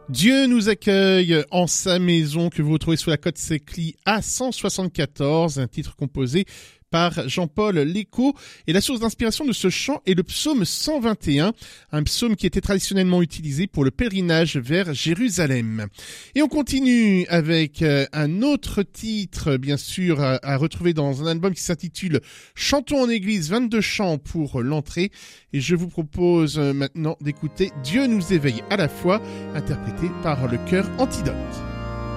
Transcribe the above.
Dieu nous accueille en sa maison que vous retrouvez sous la cote Secli A174, un titre composé par Jean-Paul Lécaud. Et la source d'inspiration de ce chant est le psaume 121, un psaume qui était traditionnellement utilisé pour le pèlerinage vers Jérusalem. Et on continue avec un autre titre, bien sûr, à retrouver dans un album qui s'intitule Chantons en église, 22 chants pour l'entrée. Et je vous propose maintenant d'écouter Dieu nous éveille à la foi, interprété par le chœur Antidote.